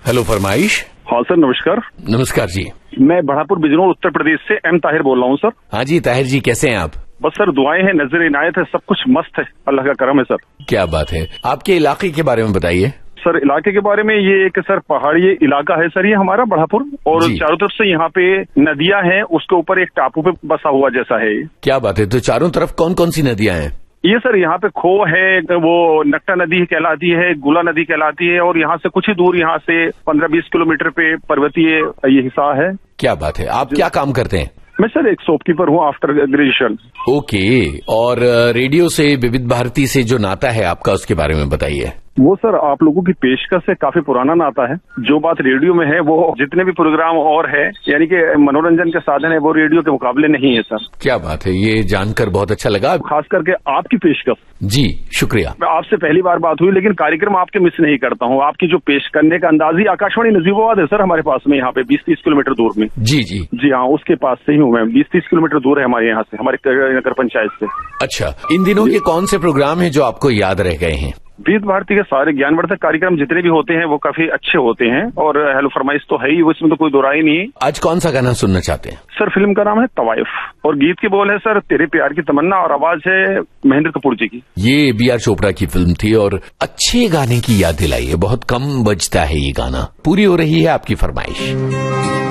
Hello फरमाइश। हाँ sir, नमस्कार। नमस्कार जी। मैं बढ़ापुर बिजनौर उत्तर प्रदेश से एम ताहिर बोल रहा हूँ सर। हाँ जी ताहिर जी, कैसे हैं आप? बस सर दुआएं हैं, नजर इनायत है, सब कुछ मस्त है, अल्लाह का करम है सर। क्या बात है। आपके इलाके के बारे में बताइए। सर इलाके के बारे में ये एक सर पहाड़ी इलाका है सर, ये हमारा बढ़ापुर, और चारों तरफ से यहाँ पे नदियां हैं, उसके ऊपर एक टापू पे बसा हुआ जैसा है। क्या बात है। तो चारों तरफ कौन कौन सी नदियां हैं? ये सर यहाँ पे खो है, वो नक्टा नदी कहलाती है, गुला नदी कहलाती है, और यहाँ से कुछ ही दूर, यहाँ से 15-20 किलोमीटर पे पर्वतीय ये हिस्सा है। क्या बात है। आप क्या काम करते हैं? मैं सर एक शॉपकीपर हूँ आफ्टर ग्रेजुएशन। ओके। और रेडियो से, विविध भारती से जो नाता है आपका, उसके बारे में बताइए। वो सर आप लोगों की पेशकश से काफी पुराना नाता है। जो बात रेडियो में है वो जितने भी प्रोग्राम और है, यानी कि मनोरंजन के साधन है, वो रेडियो के मुकाबले नहीं है सर। क्या बात है, ये जानकर बहुत अच्छा लगा। खास करके आपकी पेशकश। जी शुक्रिया। आपसे पहली बार बात हुई, लेकिन कार्यक्रम आपके मिस नहीं करता हूँ। आपकी जो पेश करने का अंदाज ही, आकाशवाणी नजीबाबाद है सर हमारे पास में, यहाँ पे 20-30 किलोमीटर दूर में। जी जी जी हाँ, उसके पास से ही हूँ मैं। 20-30 किलोमीटर दूर है हमारे यहाँ से, हमारे नगर पंचायत से। अच्छा, इन दिनों के कौन से प्रोग्राम है जो आपको याद रह गए हैं? विविध भारती के सारे ज्ञानवर्धक कार्यक्रम जितने भी होते हैं वो काफी अच्छे होते हैं, और हेलो फरमाइश तो है ही, उसमें तो कोई दो राय नहीं है। आज कौन सा गाना सुनना चाहते हैं? सर फिल्म का नाम है तवाइफ, और गीत के बोल है सर तेरे प्यार की तमन्ना, और आवाज है महेंद्र कपूर जी की। ये B.R. चोपड़ा की फिल्म थी, और अच्छे गाने की याद दिलाई है। बहुत कम बजता है ये गाना। पूरी हो रही है आपकी फरमाइश।